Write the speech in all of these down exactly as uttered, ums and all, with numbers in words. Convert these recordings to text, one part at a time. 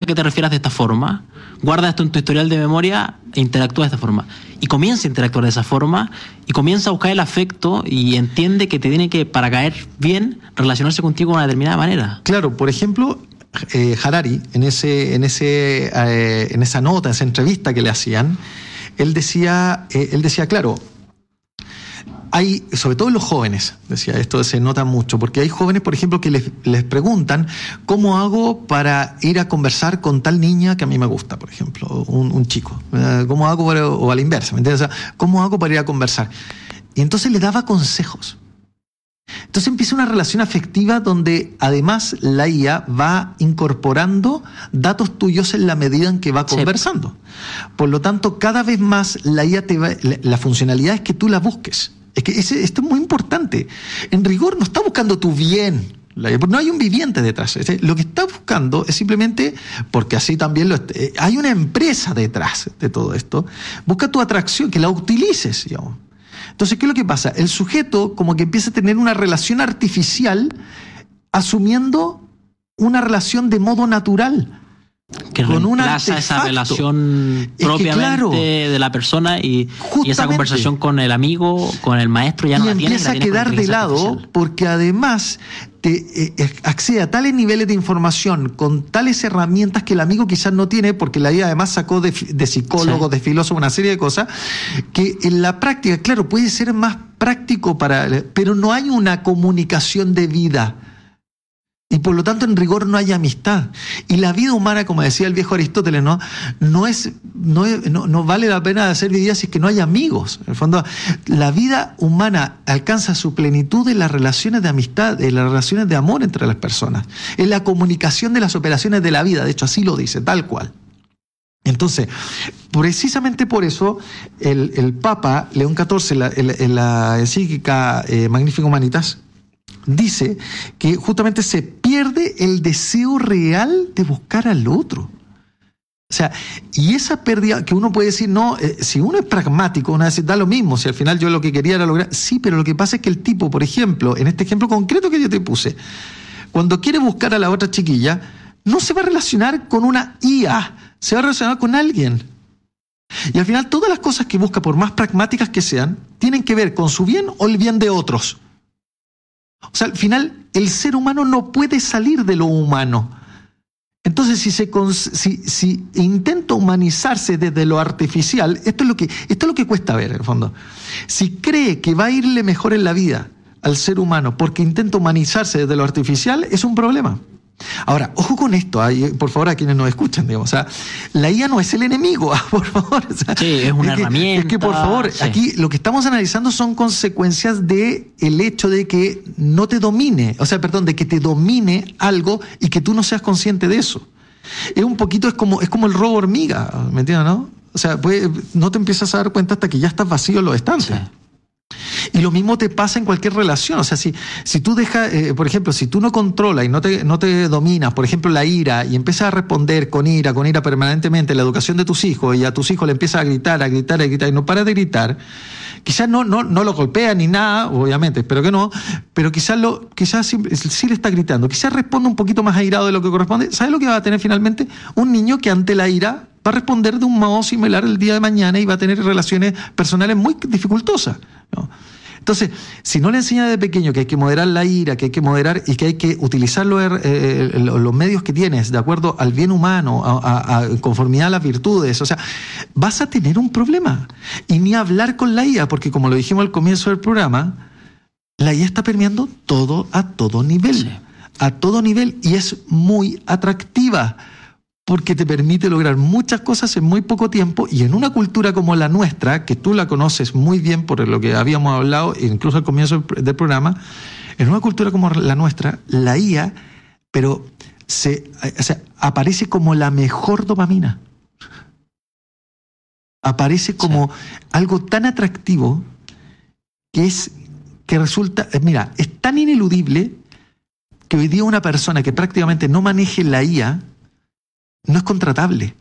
que te refieras de esta forma, guarda esto en tu historial de memoria e interactúa de esta forma. Y comienza a interactuar de esa forma y comienza a buscar el afecto y entiende que te tiene que, para caer bien, relacionarse contigo de una determinada manera. Claro, por ejemplo, eh, Harari, en, ese, en, ese, eh, en esa nota, en esa entrevista que le hacían, él decía, eh, él decía, claro, hay, sobre todo los jóvenes, decía, esto se nota mucho, porque hay jóvenes, por ejemplo, que les, les preguntan ¿cómo hago para ir a conversar con tal niña que a mí me gusta, por ejemplo, un, un chico? ¿Cómo hago para, o a la inversa, ¿me entiendes? O sea, ¿cómo hago para ir a conversar? Y entonces le daba consejos. Entonces empieza una relación afectiva donde además la I A va incorporando datos tuyos en la medida en que va conversando. Sí. Por lo tanto, cada vez más la I A te va, la, la funcionalidad es que tú la busques. Es que ese, esto es muy importante. En rigor no está buscando tu bien. No hay un viviente detrás. Lo que está buscando es simplemente, porque así también lo, hay una empresa detrás de todo esto, busca tu atracción, que la utilices, digamos. Entonces, ¿qué es lo que pasa? El sujeto como que empieza a tener una relación artificial asumiendo una relación de modo natural. Que con reemplaza esa relación es propiamente que, claro, de la persona y, y esa conversación con el amigo, con el maestro ya no la tiene. Y empieza a quedar de lado artificial. Porque además te eh, accede a tales niveles de información con tales herramientas que el amigo quizás no tiene, porque la I A además sacó de, de psicólogos, sí, de filósofos, una serie de cosas que en la práctica, claro, puede ser más práctico para, pero no hay una comunicación de vida. Y por lo tanto, en rigor, no hay amistad. Y la vida humana, como decía el viejo Aristóteles, no, no, es, no, es, no, no vale la pena hacer vida si es que no hay amigos. En el fondo, la vida humana alcanza su plenitud en las relaciones de amistad, en las relaciones de amor entre las personas, en la comunicación de las operaciones de la vida. De hecho, así lo dice, tal cual. Entonces, precisamente por eso, el, el Papa León catorce, en la, en la encíclica eh, Magnificat Humanitas, dice que justamente se pierde el deseo real de buscar al otro. O sea, y esa pérdida que uno puede decir, no, eh, si uno es pragmático, uno dice, da lo mismo, si al final yo lo que quería era lograr. Sí, pero lo que pasa es que el tipo, por ejemplo, en este ejemplo concreto que yo te puse, cuando quiere buscar a la otra chiquilla, no se va a relacionar con una I A, se va a relacionar con alguien. Y al final todas las cosas que busca, por más pragmáticas que sean, tienen que ver con su bien o el bien de otros. O sea, al final, el ser humano no puede salir de lo humano. Entonces, si, se, si, si intenta humanizarse desde lo artificial, esto es lo que, esto es lo que cuesta ver, en el fondo. Si cree que va a irle mejor en la vida al ser humano porque intenta humanizarse desde lo artificial, es un problema. Ahora, ojo con esto, hay, por favor, a quienes nos escuchan, digamos, o sea, la I A no es el enemigo, por favor. O sea, sí, es una es que, herramienta. Es que, por favor, sí, aquí lo que estamos analizando son consecuencias de el hecho de que no te domine, o sea, perdón, de que te domine algo y que tú no seas consciente de eso. Es un poquito, es como, es como el robo hormiga, ¿me entiendes, no? O sea, pues, no te empiezas a dar cuenta hasta que ya estás vacío en los estantes. Sí. Y lo mismo te pasa en cualquier relación. O sea, si, si tú dejas, eh, por ejemplo, si tú no controlas y no te, no te dominas, por ejemplo, la ira, y empiezas a responder con ira, con ira permanentemente en la educación de tus hijos, y a tus hijos le empiezas a gritar, a gritar, a gritar, y no paras de gritar, quizás no, no, no lo golpea ni nada, obviamente, espero que no, pero quizás, lo, quizás sí, sí le está gritando, quizás responde un poquito más airado de lo que corresponde. ¿Sabes lo que va a tener finalmente? Un niño que ante la ira va a responder de un modo similar el día de mañana y va a tener relaciones personales muy dificultosas, ¿no? Entonces, si no le enseñas desde pequeño que hay que moderar la ira, que hay que moderar y que hay que utilizar los, eh, los medios que tienes de acuerdo al bien humano, a, a, a conformidad a las virtudes, o sea, vas a tener un problema. Y ni hablar con la I A, porque como lo dijimos al comienzo del programa, la I A está permeando todo a todo nivel, sí, a todo nivel, y es muy atractiva, porque te permite lograr muchas cosas en muy poco tiempo, y en una cultura como la nuestra, que tú la conoces muy bien por lo que habíamos hablado, incluso al comienzo del programa, en una cultura como la nuestra, la I A, pero se, o sea, aparece como la mejor dopamina. Aparece como sí, algo tan atractivo que es que resulta, mira, es tan ineludible que hoy día una persona que prácticamente no maneje la I A no es contratable.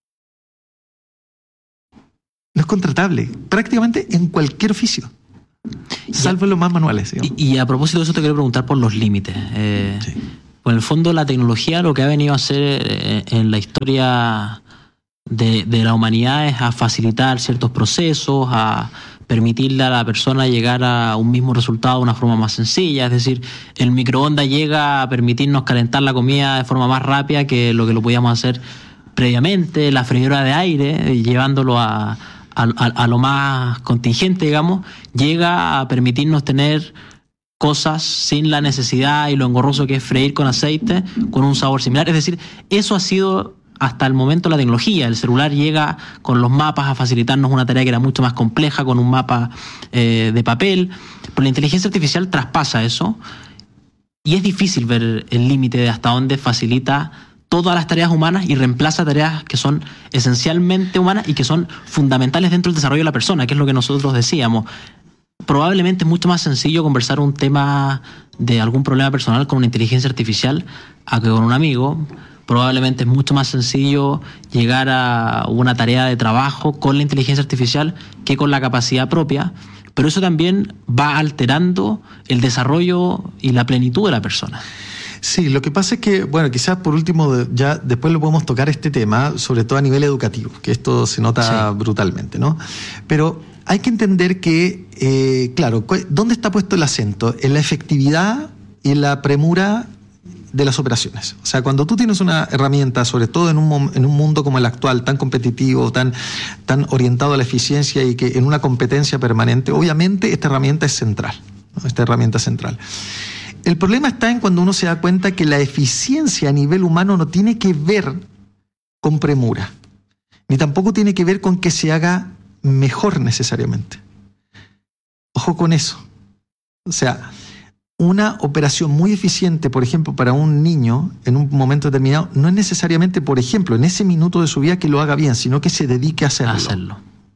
No es contratable. Prácticamente en cualquier oficio. Salvo en los más manuales. Y, y a propósito de eso te quiero preguntar por los límites. Eh, sí. Pues en el fondo la tecnología lo que ha venido a hacer en la historia de, de la humanidad es a facilitar ciertos procesos, a permitirle a la persona llegar a un mismo resultado de una forma más sencilla. Es decir, el microondas llega a permitirnos calentar la comida de forma más rápida que lo que lo podíamos hacer previamente. La freidora de aire, llevándolo a, a, a lo más contingente, digamos, llega a permitirnos tener cosas sin la necesidad y lo engorroso que es freír con aceite, con un sabor similar. Es decir, eso ha sido hasta el momento la tecnología. El celular llega con los mapas a facilitarnos una tarea que era mucho más compleja con un mapa eh, de papel. Pero la inteligencia artificial traspasa eso y es difícil ver el límite de hasta dónde facilita todas las tareas humanas y reemplaza tareas que son esencialmente humanas y que son fundamentales dentro del desarrollo de la persona, que es lo que nosotros decíamos. Probablemente es mucho más sencillo conversar un tema de algún problema personal con una inteligencia artificial a que con un amigo. Probablemente es mucho más sencillo llegar a una tarea de trabajo con la inteligencia artificial que con la capacidad propia, pero eso también va alterando el desarrollo y la plenitud de la persona. Sí, lo que pasa es que, bueno, quizás por último, ya después lo podemos tocar este tema, sobre todo a nivel educativo, que esto se nota sí. brutalmente, ¿no? Pero hay que entender que, eh, claro, ¿dónde está puesto el acento? En la efectividad y en la premura de las operaciones. O sea, cuando tú tienes una herramienta, sobre todo en un, en un mundo como el actual, tan competitivo, tan, tan orientado a la eficiencia y que en una competencia permanente, obviamente esta herramienta es central, ¿no? Esta herramienta es central. El problema está en cuando uno se da cuenta que la eficiencia a nivel humano no tiene que ver con premura, ni tampoco tiene que ver con que se haga mejor necesariamente. Ojo con eso. O sea, una operación muy eficiente, por ejemplo, para un niño en un momento determinado, no es necesariamente, por ejemplo, en ese minuto de su vida que lo haga bien, sino que se dedique a hacerlo. A hacerlo.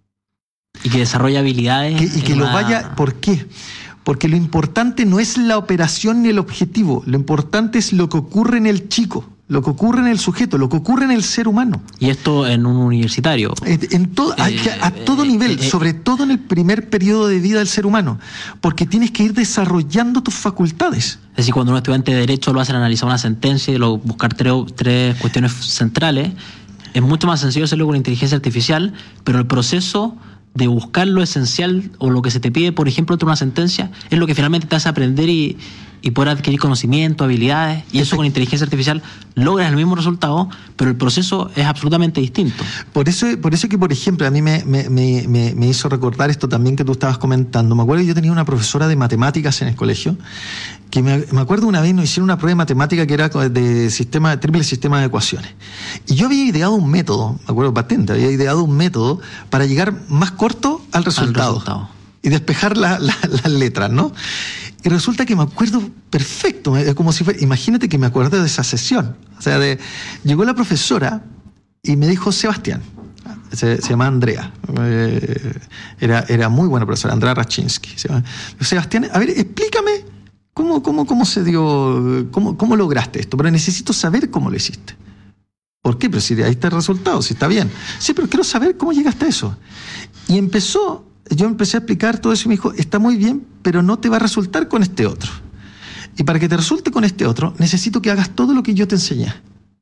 Y que desarrolle habilidades. Que, y que lo una... vaya... ¿Por qué? Porque lo importante no es la operación ni el objetivo, lo importante es lo que ocurre en el chico, lo que ocurre en el sujeto, lo que ocurre en el ser humano. Y esto en un universitario. En, en todo, eh, a, a todo nivel, eh, sobre todo en el primer periodo de vida del ser humano, porque tienes que ir desarrollando tus facultades. Es decir, cuando un estudiante de Derecho lo hacen analizar una sentencia y lo, buscar tres, tres cuestiones centrales, es mucho más sencillo hacerlo con inteligencia artificial, pero el proceso de buscar lo esencial o lo que se te pide, por ejemplo, entre una sentencia, es lo que finalmente te hace aprender y, y poder adquirir conocimiento, habilidades, y eso con inteligencia artificial logras el mismo resultado, pero el proceso es absolutamente distinto. Por eso, por eso que, por ejemplo, a mí me, me, me, me hizo recordar esto también que tú estabas comentando. Me acuerdo que yo tenía una profesora de matemáticas en el colegio, que me, me acuerdo una vez nos hicieron una prueba de matemática que era de sistema, triple sistema de ecuaciones. Y yo había ideado un método, me acuerdo patente, había ideado un método para llegar más corto al resultado. Al resultado. Y despejar la, la, las letras, ¿no? Y resulta que me acuerdo perfecto, como si fuera, imagínate que me acuerdo de esa sesión. O sea, de, llegó la profesora y me dijo, Sebastián, se, se llama Andrea, eh, era, era muy buena profesora, Andrea Raczynski. Se llama, Sebastián, a ver, explícame cómo, cómo, cómo se dio, cómo, cómo lograste esto, pero necesito saber cómo lo hiciste. ¿Por qué? Pero si ahí está el resultado, si está bien. Sí, pero quiero saber cómo llegaste a eso. Y empezó... Yo empecé a explicar todo eso y me dijo, está muy bien, pero no te va a resultar con este otro. Y para que te resulte con este otro, necesito que hagas todo lo que yo te enseñé.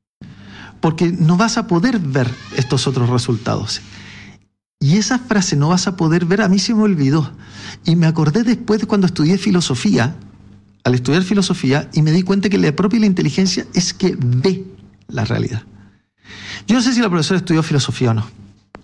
Porque no vas a poder ver estos otros resultados. Y esa frase, no vas a poder ver, a mí se me olvidó. Y me acordé después de cuando estudié filosofía, al estudiar filosofía, y me di cuenta que la propia la inteligencia es que ve la realidad. Yo no sé si la profesora estudió filosofía o no,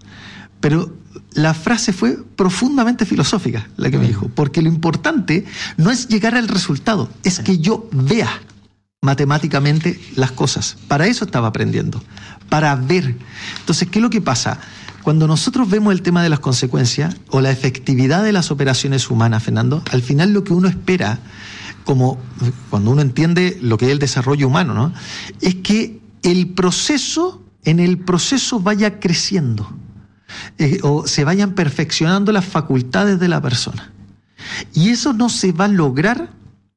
pero la frase fue profundamente filosófica, la que me dijo, porque lo importante no es llegar al resultado, es que yo vea matemáticamente las cosas. Para eso estaba aprendiendo, para ver. Entonces, ¿qué es lo que pasa? Cuando nosotros vemos el tema de las consecuencias o la efectividad de las operaciones humanas, Fernando, al final lo que uno espera, como cuando uno entiende lo que es el desarrollo humano, ¿no?, es que el proceso, en el proceso vaya creciendo. Eh, o se vayan perfeccionando las facultades de la persona. Y eso no se va a lograr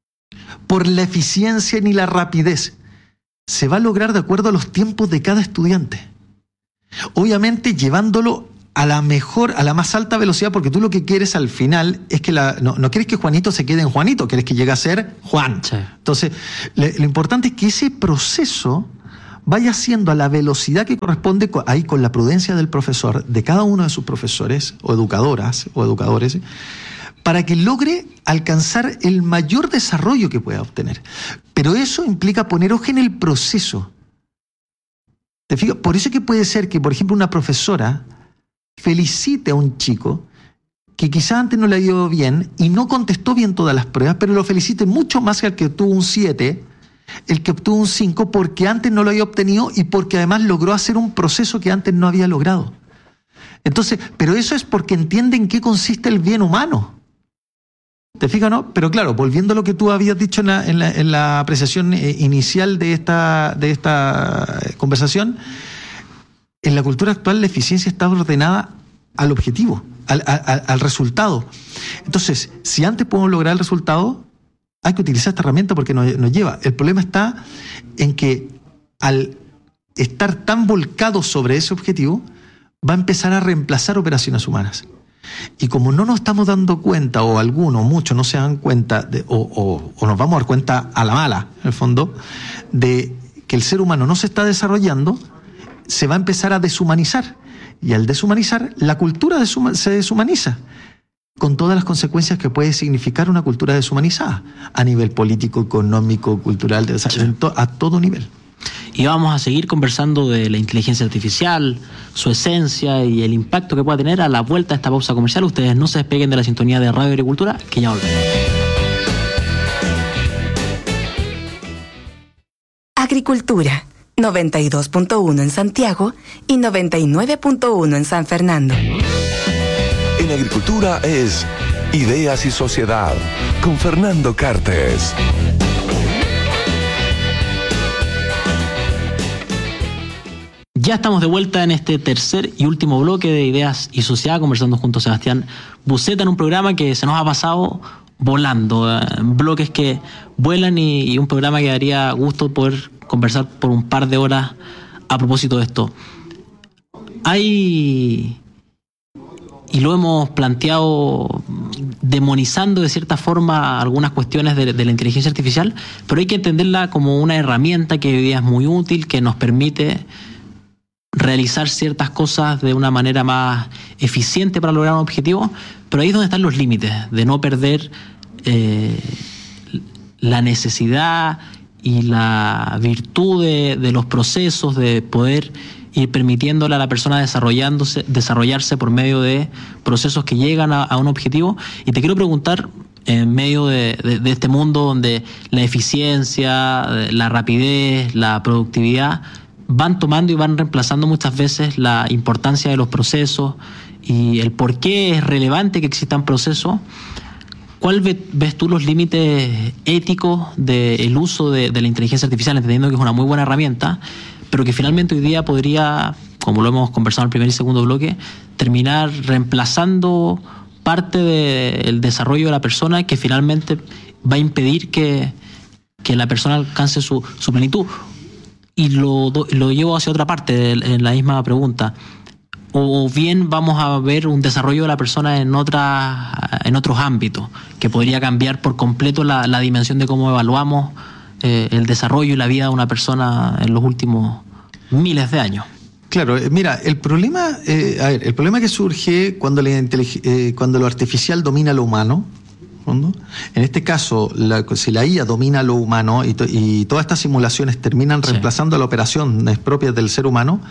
por la eficiencia ni la rapidez. Se va a lograr de acuerdo a los tiempos de cada estudiante. Obviamente llevándolo a la mejor, a la más alta velocidad, porque tú lo que quieres al final es que la, no, no quieres que Juanito se quede en Juanito, quieres que llegue a ser Juan. Sí. Entonces, le, lo importante es que ese proceso vaya siendo a la velocidad que corresponde ahí con la prudencia del profesor, de cada uno de sus profesores o educadoras o educadores, para que logre alcanzar el mayor desarrollo que pueda obtener. Pero eso implica poner ojo en el proceso. ¿Te fijas? Por eso es que puede ser que, por ejemplo, una profesora felicite a un chico que quizás antes no le ha ido bien y no contestó bien todas las pruebas, pero lo felicite mucho más que el que obtuvo un siete, el que obtuvo un cinco, porque antes no lo había obtenido y porque además logró hacer un proceso que antes no había logrado. Entonces, pero eso es porque entiende en qué consiste el bien humano. ¿Te fijas, no? Pero claro, volviendo a lo que tú habías dicho en la, en la, en la apreciación eh, inicial de esta, de esta conversación, en la cultura actual la eficiencia está ordenada al objetivo, al, al, al resultado. Entonces, si antes podemos lograr el resultado, hay que utilizar esta herramienta porque nos, nos lleva. El problema está en que al estar tan volcado sobre ese objetivo, va a empezar a reemplazar operaciones humanas. Y como no nos estamos dando cuenta, o algunos, muchos no se dan cuenta, de, o, o, o nos vamos a dar cuenta a la mala, en el fondo, de que el ser humano no se está desarrollando, se va a empezar a deshumanizar. Y al deshumanizar, la cultura deshuma, se deshumaniza, con todas las consecuencias que puede significar una cultura deshumanizada, a nivel político, económico, cultural, de, sí. a todo nivel. Y vamos a seguir conversando de la inteligencia artificial, su esencia y el impacto que pueda tener a la vuelta de esta pausa comercial. Ustedes no se despeguen de la sintonía de Radio Agricultura, que ya volvemos. Agricultura, noventa y dos punto uno en Santiago y noventa y nueve punto uno en San Fernando. En Agricultura es Ideas y Sociedad, con Fernando Cartes. Ya estamos de vuelta en este tercer y último bloque de Ideas y Sociedad, conversando junto a Sebastián Buceta en un programa que se nos ha pasado volando, eh, bloques que vuelan y, y un programa que daría gusto poder conversar por un par de horas a propósito de esto. Hay, y lo hemos planteado demonizando de cierta forma algunas cuestiones de, de la inteligencia artificial, pero hay que entenderla como una herramienta que hoy día es muy útil, que nos permite realizar ciertas cosas de una manera más eficiente para lograr un objetivo, pero ahí es donde están los límites, de no perder eh, la necesidad y la virtud de, de los procesos, de poder ir permitiéndole a la persona desarrollándose, desarrollarse por medio de procesos que llegan a, a un objetivo. Y te quiero preguntar, en medio de, de, de este mundo donde la eficiencia, la rapidez, la productividad van tomando y van reemplazando muchas veces la importancia de los procesos y el por qué es relevante que existan procesos, ¿cuál ve, ves tú los límites éticos del uso de, de la inteligencia artificial, entendiendo que es una muy buena herramienta, pero que finalmente hoy día podría, como lo hemos conversado en el primer y segundo bloque, terminar reemplazando parte del desarrollo de la persona, que finalmente va a impedir que, que la persona alcance su, su plenitud? Y lo, lo llevo hacia otra parte, en la misma pregunta. O bien vamos a ver un desarrollo de la persona en, otra, en otros ámbitos, que podría cambiar por completo la, la dimensión de cómo evaluamos eh, el desarrollo y la vida de una persona en los últimos miles de años. Claro, mira, el problema, eh, a ver, el problema que surge cuando, la eh, cuando lo artificial domina lo humano. En este caso, la, si la I A domina lo humano y, to, y todas estas simulaciones terminan reemplazando sí. la operación propia del ser humano,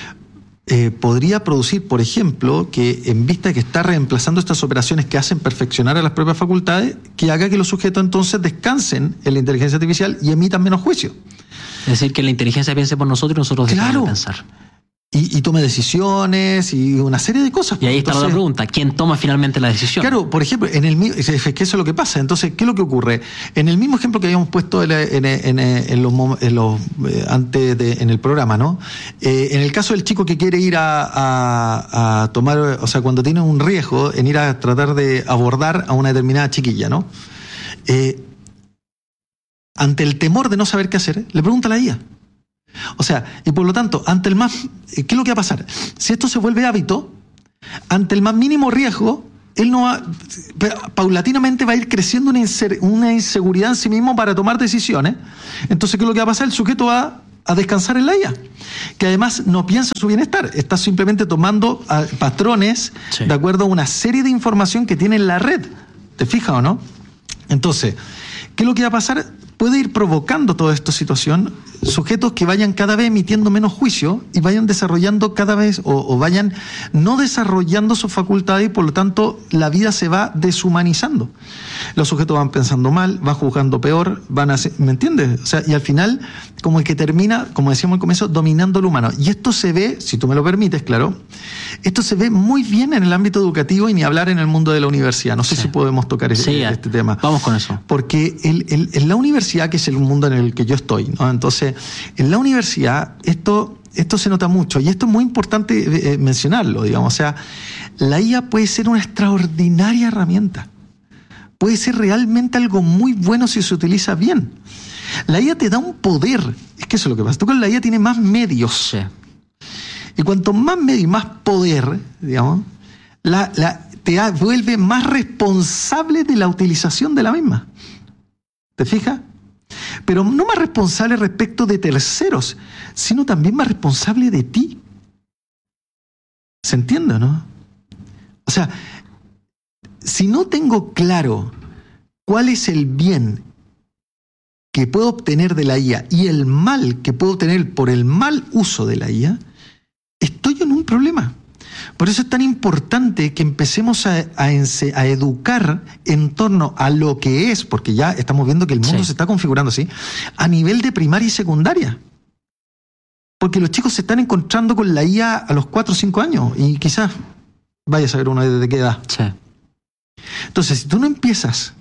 eh, podría producir, por ejemplo, que en vista de que está reemplazando estas operaciones que hacen perfeccionar a las propias facultades, que haga que los sujetos entonces descansen en la inteligencia artificial y emitan menos juicio. Es decir, que la inteligencia piense por nosotros y nosotros claro. dejamos de pensar. Y, y tome decisiones y una serie de cosas. Y ahí está entonces, la pregunta, ¿quién toma finalmente la decisión? Claro, por ejemplo, en el es que eso es lo que pasa. Entonces, ¿qué es lo que ocurre? En el mismo ejemplo que habíamos puesto en, en, en, en los, en los eh, antes de, en el programa, ¿no? Eh, en el caso del chico que quiere ir a, a, a tomar, o sea, cuando tiene un riesgo en ir a tratar de abordar a una determinada chiquilla, ¿no? Eh, ante el temor de no saber qué hacer, le pregunta a la I A. O sea, y por lo tanto, ante el más, ¿qué es lo que va a pasar? Si esto se vuelve hábito, ante el más mínimo riesgo, él no va, paulatinamente va a ir creciendo una, inser, una inseguridad en sí mismo para tomar decisiones. Entonces, ¿qué es lo que va a pasar? El sujeto va a descansar en la I A, que además no piensa su bienestar, está simplemente tomando a, patrones sí. de acuerdo a una serie de información que tiene en la red. ¿Te fijas o no? Entonces, ¿qué es lo que va a pasar? Puede ir provocando toda esta situación sujetos que vayan cada vez emitiendo menos juicio y vayan desarrollando cada vez, o, o vayan no desarrollando sus facultades, y por lo tanto la vida se va deshumanizando. Los sujetos van pensando mal, van juzgando peor, van a, ¿me entiendes? O sea, y al final, como el que termina, como decíamos al comienzo, dominando lo humano. Y esto se ve, si tú me lo permites, claro, esto se ve muy bien en el ámbito educativo y ni hablar en el mundo de la universidad. No sé sí. si podemos tocar sí, este, este tema. Vamos con eso. Porque el, el, en la universidad, que es el mundo en el que yo estoy, ¿no? Entonces, en la universidad esto, esto se nota mucho, y esto es muy importante eh, mencionarlo, digamos. O sea, la I A puede ser una extraordinaria herramienta. Puede ser realmente algo muy bueno si se utiliza bien. La I A te da un poder. Es que eso es lo que pasa. Tú con la I A tienes más medios. Sí. Y cuanto más medios y más poder, digamos, la, la, te vuelve más responsable de la utilización de la misma. ¿Te fijas? Pero no más responsable respecto de terceros, sino también más responsable de ti. ¿Se entiende, no? O sea, si no tengo claro cuál es el bien que puedo obtener de la I A y el mal que puedo obtener por el mal uso de la I A, estoy en un problema. Por eso es tan importante que empecemos a, a, a educar en torno a lo que es, porque ya estamos viendo que el mundo sí. se está configurando así, a nivel de primaria y secundaria. Porque los chicos se están encontrando con la I A a los cuatro o cinco años, y quizás vaya a saber uno desde qué edad. Sí. Entonces, si tú no empiezas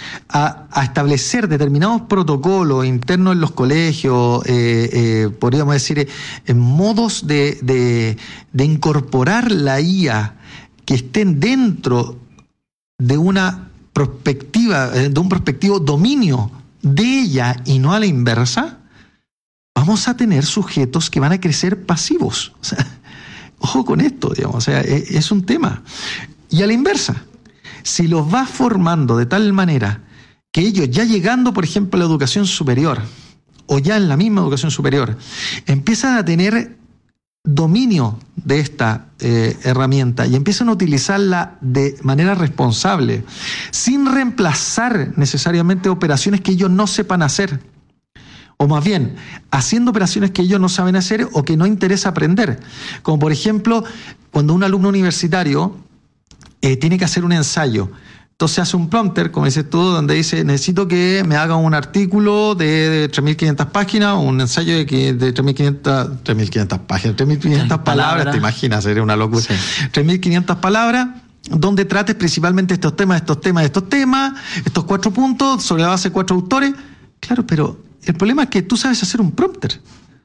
a, a establecer determinados protocolos internos en los colegios, eh, eh, podríamos decir, eh, en modos de, de, de incorporar la I A que estén dentro de una perspectiva, de un prospectivo dominio de ella y no a la inversa, vamos a tener sujetos que van a crecer pasivos. O sea, ojo con esto, digamos, o sea, es, es un tema. Y a la inversa, si los vas formando de tal manera que ellos, ya llegando, por ejemplo, a la educación superior, o ya en la misma educación superior, empiezan a tener dominio de esta eh, herramienta y empiezan a utilizarla de manera responsable, sin reemplazar necesariamente operaciones que ellos no sepan hacer, o más bien, haciendo operaciones que ellos no saben hacer o que no interesa aprender. Como por ejemplo, cuando un alumno universitario Eh, tiene que hacer un ensayo. Entonces hace un prompter, como dices tú, donde dice, necesito que me haga un artículo de, de tres mil quinientas páginas, un ensayo de, de tres mil quinientas, tres mil quinientas páginas, tres mil quinientas palabras, palabras, te imaginas, sería una locura. Sí. tres mil quinientas palabras, donde trates principalmente estos temas, estos temas, estos temas, estos cuatro puntos, sobre la base de cuatro autores. Claro, pero el problema es que tú sabes hacer un prompter.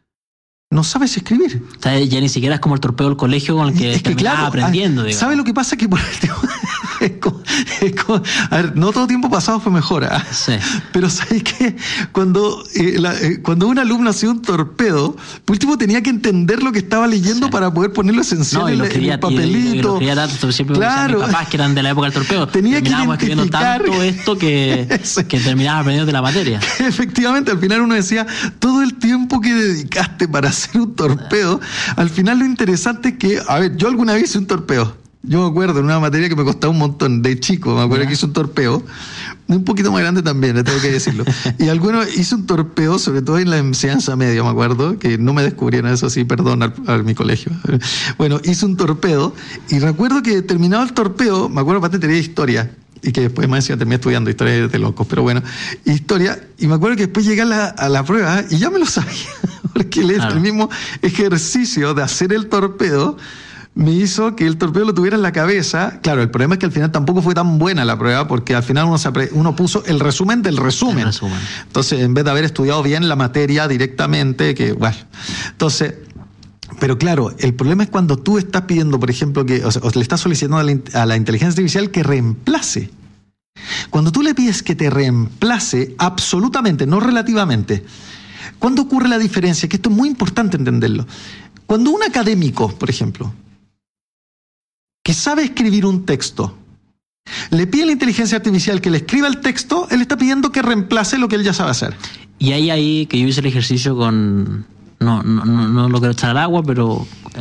No sabes escribir. O sea, ya ni siquiera es como el torpeo del colegio con el que, es que claro, aprendiendo. ¿Sabes lo que pasa? Que por el tema, es como, es como, a ver, no todo tiempo pasado fue mejor. ¿eh? Sí. Pero ¿sabes qué? Cuando, eh, la, eh, cuando un alumno hacía un torpedo, por último tenía que entender lo que estaba leyendo sí. para poder ponerlo esencial no, en, en el papelito. Y, y lo quería tanto, siempre claro. mis papás que eran de la época del torpeo. Tenía Terminábamos que escribiendo tanto esto que, que terminabas aprendiendo de la materia. Efectivamente, al final uno decía, todo el tiempo que dedicaste para hacer un torpedo, al final lo interesante es que, a ver, yo alguna vez hice un torpeo. Yo me acuerdo en una materia que me costaba un montón, de chico, me acuerdo yeah. que hice un torpeo, un poquito más grande también, tengo que decirlo. Y algunos hice un torpeo, sobre todo en la enseñanza media, me acuerdo, que no me descubrieron eso, sí, perdón, a, a mi colegio. Bueno, hice un torpeo, y recuerdo que terminado el torpeo, me acuerdo aparte tenía historia, y que después más encima terminé estudiando historia de locos, pero bueno, historia, y me acuerdo que después llegué a la, a la prueba, y ya me lo sabía, porque el, claro. el mismo ejercicio de hacer el torpedo me hizo que el torpedo lo tuviera en la cabeza. Claro, el problema es que al final tampoco fue tan buena la prueba, porque al final uno, se apre- uno puso el resumen del resumen. El resumen. Entonces, en vez de haber estudiado bien la materia directamente, que bueno, entonces... Pero claro, el problema es cuando tú estás pidiendo, por ejemplo, que o sea, o le estás solicitando a la, a la inteligencia artificial que reemplace. Cuando tú le pides que te reemplace absolutamente, no relativamente, ¿cuándo ocurre la diferencia? Que esto es muy importante entenderlo. Cuando un académico, por ejemplo, que que sabe escribir un texto, le pide a la inteligencia artificial que le escriba el texto, él está pidiendo que reemplace lo que él ya sabe hacer. Y ahí, ahí que yo hice el ejercicio con... No, no, no, no lo quiero echar al agua, pero